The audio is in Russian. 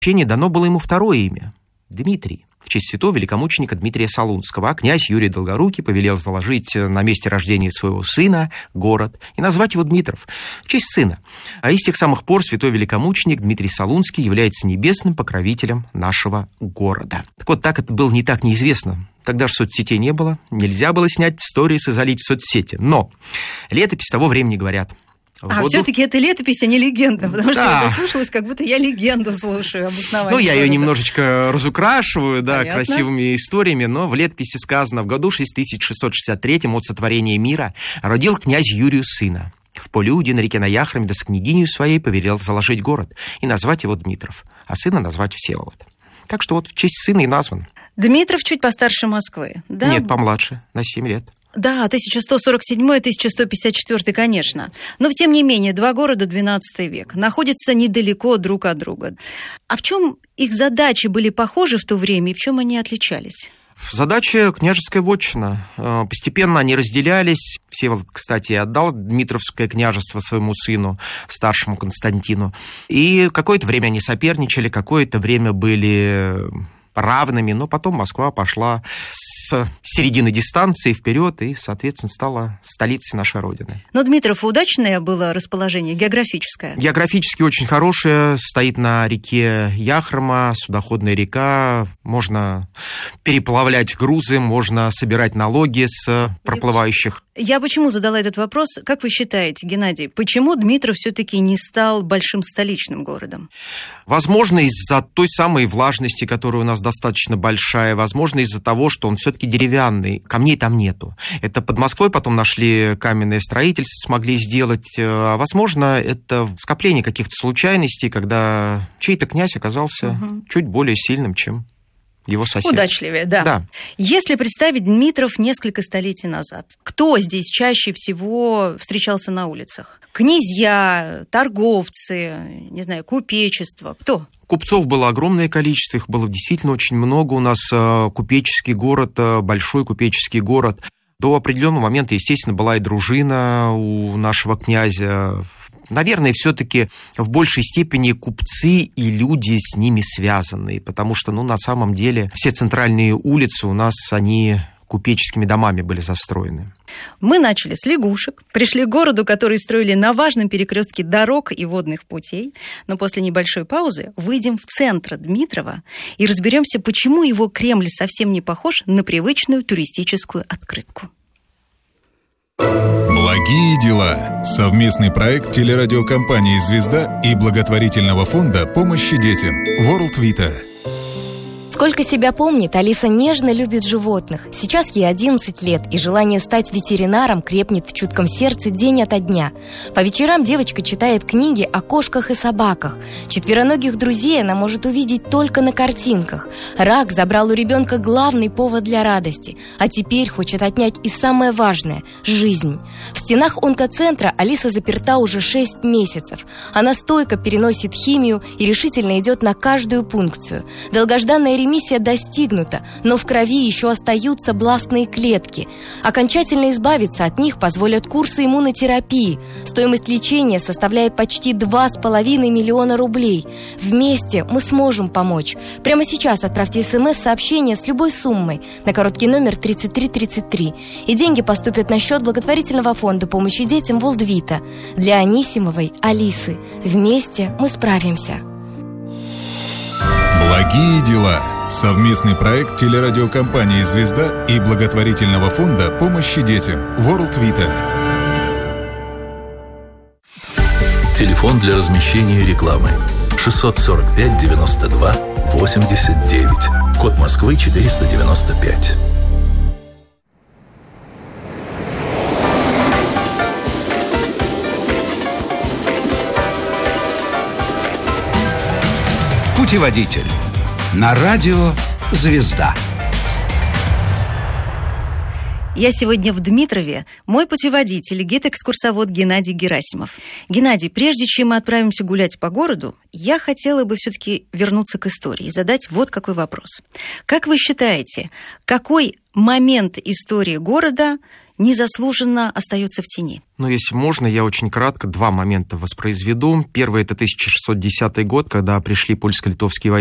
дано было ему второе имя – Дмитрий, в честь святого великомученика Дмитрия Солунского, а князь Юрий Долгорукий повелел заложить на месте рождения своего сына город и назвать его Дмитров в честь сына. А с тех самых пор святой великомученик Дмитрий Солунский является небесным покровителем нашего города. Так вот, так это было не так неизвестно. Тогда же соцсетей не было, нельзя было снять сторис и залить в соцсети. Но летопись того времени говорят. Все-таки это летопись, а не легенда, потому что это слушалось, как будто я легенду слушаю об основании. Ну, я ее немножечко разукрашиваю, Понятно. красивыми историями, но в летописи сказано: в году 6663 от сотворения мира родил князь Юрию сына. В Полюде на реке Наяхраме да с княгинью своей повелел заложить город и назвать его Дмитров, а сына назвать Всеволод. Так что вот в честь сына и назван. Дмитров чуть постарше Москвы, да? Нет, помладше, на 7 лет. Да, 1147-1154, конечно. Но, тем не менее, два города, 12 век, находятся недалеко друг от друга. А в чем их задачи были похожи в то время и в чем они отличались? Задача княжеская вотчина. Постепенно они разделялись. Всеволод, кстати, отдал Дмитровское княжество своему сыну, старшему Константину. И какое-то время они соперничали, какое-то время были равными, но потом Москва пошла с середины дистанции вперед и, соответственно, стала столицей нашей Родины. Но Дмитров удачное было расположение географическое? Географически очень хорошее. Стоит на реке Яхрома, судоходная река. Можно переплавлять грузы, можно собирать налоги с проплывающих. Я почему задала этот вопрос? Как вы считаете, Геннадий, почему Дмитров все-таки не стал большим столичным городом? Возможно, из-за той самой влажности, которая у нас достаточно большая, возможно, из-за того, что он все-таки деревянный, камней там нету. Это под Москвой потом нашли каменное строительство, смогли сделать. А возможно, это скопление каких-то случайностей, когда чей-то князь оказался чуть более сильным, чем его сосед. Удачливее, да. Если представить Дмитров несколько столетий назад, кто здесь чаще всего встречался на улицах? Князья, торговцы, не знаю, купечество, кто? Купцов было огромное количество, их было действительно очень много. У нас купеческий город, большой купеческий город. До определенного момента, естественно, была и дружина у нашего князя. Наверное, все-таки в большей степени купцы и люди с ними связанные, потому что, на самом деле, все центральные улицы у нас, они купеческими домами были застроены. Мы начали с лягушек, пришли к городу, который строили на важном перекрестке дорог и водных путей, но после небольшой паузы выйдем в центр Дмитрова и разберемся, почему его Кремль совсем не похож на привычную туристическую открытку. Благие дела. Совместный проект телерадиокомпании «Звезда» и благотворительного фонда помощи детям World Vita. Сколько себя помнит, Алиса нежно любит животных. Сейчас ей 11 лет, и желание стать ветеринаром крепнет в чутком сердце день ото дня. По вечерам девочка читает книги о кошках и собаках. Четвероногих друзей она может увидеть только на картинках. Рак забрал у ребенка главный повод для радости, а теперь хочет отнять и самое важное – жизнь. В стенах онкоцентра Алиса заперта уже 6 месяцев. Она стойко переносит химию и решительно идет на каждую пункцию. Долгожданная ремиссия достигнута, но в крови еще остаются бластные клетки. Окончательно избавиться от них позволят курсы иммунотерапии. Стоимость лечения составляет почти 2,5 миллиона рублей. Вместе мы сможем помочь. Прямо сейчас отправьте СМС-сообщение с любой суммой на короткий номер 3333. И деньги поступят на счет благотворительного фонда помощи детям World Vita для Анисимовой Алисы. Вместе мы справимся. Благие дела. Совместный проект телерадиокомпании «Звезда» и благотворительного фонда помощи детям World Vita. Телефон для размещения рекламы 645 92 89. Код Москвы 495. Путеводитель на радио «Звезда». Я сегодня в Дмитрове. Мой путеводитель, гид-экскурсовод Геннадий Герасимов. Геннадий, прежде чем мы отправимся гулять по городу, я хотела бы все-таки вернуться к истории и задать вот какой вопрос. Как вы считаете, какой момент истории города незаслуженно остается в тени. Но если можно, я очень кратко 2 момента воспроизведу. Первый – это 1610 год, когда пришли польско-литовские